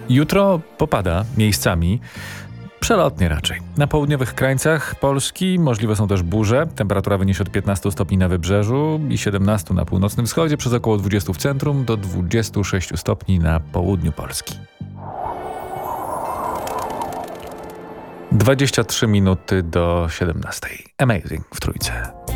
Jutro popada miejscami, przelotnie raczej. Na południowych krańcach Polski możliwe są też burze. Temperatura wyniesie od 15 stopni na wybrzeżu i 17 na północnym wschodzie, przez około 20 w centrum do 26 stopni na południu Polski. 23 minuty do 17. Amazing w Trójce.